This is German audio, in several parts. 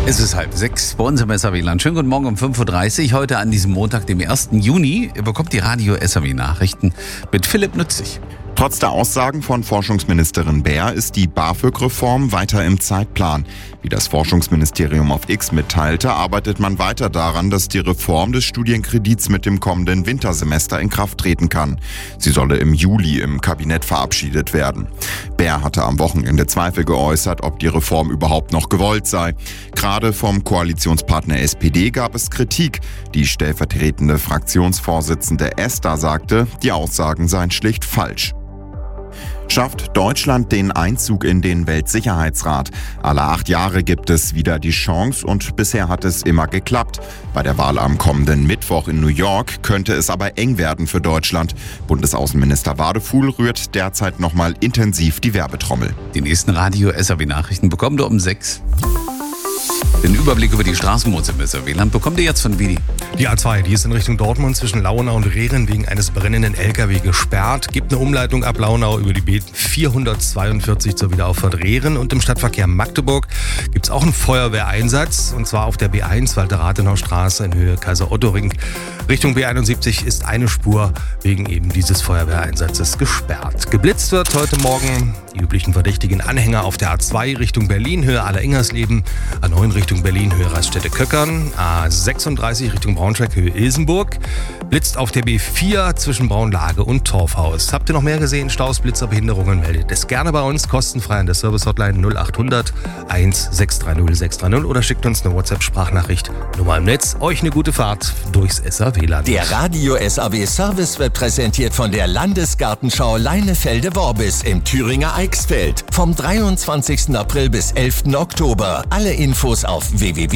Es ist 5:30 bei uns im SAW-Land. Schönen guten Morgen um 5:30 Uhr. Heute an diesem Montag, dem 1. Juni, bekommt die Radio SAW-Nachrichten mit Philipp Nützig. Trotz der Aussagen von Forschungsministerin Baer ist die BAföG-Reform weiter im Zeitplan. Wie das Forschungsministerium auf X mitteilte, arbeitet man weiter daran, dass die Reform des Studienkredits mit dem kommenden Wintersemester in Kraft treten kann. Sie solle im Juli im Kabinett verabschiedet werden. Baer hatte am Wochenende Zweifel geäußert, ob die Reform überhaupt noch gewollt sei. Gerade vom Koalitionspartner SPD gab es Kritik. Die stellvertretende Fraktionsvorsitzende Esther sagte, die Aussagen seien schlicht falsch. Schafft Deutschland den Einzug in den Weltsicherheitsrat? Alle 8 Jahre gibt es wieder die Chance und bisher hat es immer geklappt. Bei der Wahl am kommenden Mittwoch in New York könnte es aber eng werden für Deutschland. Bundesaußenminister Wadefuhl rührt derzeit nochmal intensiv die Werbetrommel. Die nächsten Radio SAW-Nachrichten bekommt ihr um 6. Den Überblick über die Straßenmods im SAW-Land bekommt ihr jetzt von Vidi. Die A2, die ist in Richtung Dortmund zwischen Lauenau und Rehren wegen eines brennenden LKW gesperrt. Gibt eine Umleitung ab Lauenau über die B442 zur Wiederauffahrt Rehren. Und im Stadtverkehr Magdeburg gibt es auch einen Feuerwehreinsatz. Und zwar auf der B1 Walter-Rathenau-Straße in Höhe Kaiser-Otto-Ring. Richtung B71 ist eine Spur wegen eben dieses Feuerwehreinsatzes gesperrt. Geblitzt wird heute Morgen die üblichen verdächtigen Anhänger auf der A2 Richtung Berlin, Höhe Aller-Ingersleben, A9 Richtung Berlin, Höhe Raststätte-Köckern, A36 Richtung Braunschweig, Höhe Ilsenburg, blitzt auf der B4 zwischen Braunlage und Torfhaus. Habt ihr noch mehr gesehen? Staus, Blitzer, Behinderungen? Meldet es gerne bei uns, kostenfrei an der Service-Hotline 0800 1630 630 oder schickt uns eine WhatsApp-Sprachnachricht. Nummer im Netz. Euch eine gute Fahrt durchs SAW-Land. Der Radio SAW-Service wird präsentiert von der Landesgartenschau Leinefelde-Worbis im Thüringer Eichsfeld. Vom 23. April bis 11. Oktober. Alle Infos auf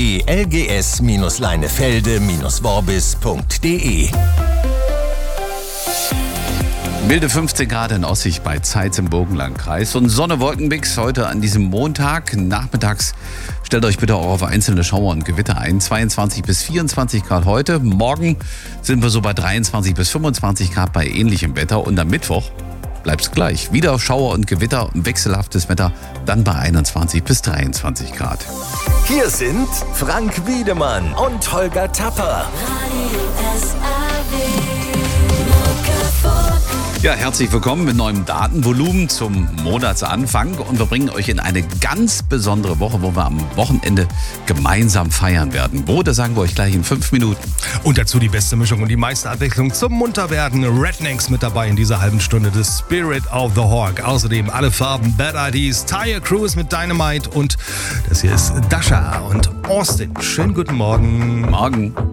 www.lgs-leinefelde-worbis.de. Milde 15 Grad in Aussicht bei Zeitz im Burgenlandkreis und Sonne-Wolkenmix heute an diesem Montag. Nachmittags stellt euch bitte auch auf einzelne Schauer und Gewitter ein. 22 bis 24 Grad heute. Morgen sind wir so bei 23 bis 25 Grad bei ähnlichem Wetter. Und am Mittwoch bleibt es gleich. Wieder Schauer und Gewitter und wechselhaftes Wetter. Dann bei 21 bis 23 Grad. Hier sind Frank Wiedemann und Holger Tapper. Ja, herzlich willkommen mit neuem Datenvolumen zum Monatsanfang und wir bringen euch in eine ganz besondere Woche, wo wir am Wochenende gemeinsam feiern werden. Wo, das sagen wir euch gleich in 5 Minuten. Und dazu die beste Mischung und die meiste Abwechslung zum Munterwerden. Rednecks mit dabei in dieser halben Stunde. The Spirit of the Hawk. Außerdem alle Farben, Bad IDs, Tire Cruise mit Dynamite und das hier ist Dasha und Austin. Schönen guten Morgen. Morgen.